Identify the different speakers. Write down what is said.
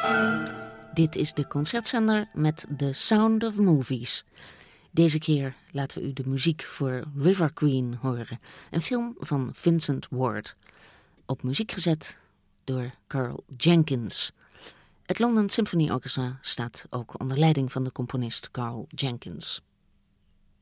Speaker 1: Dit is de concertzender met The Sound of Movies. Deze keer laten we u de muziek voor River Queen horen. Een film van Vincent Ward. Op muziek gezet door Carl Jenkins. Het London Symphony Orchestra staat ook onder leiding van de componist Carl Jenkins.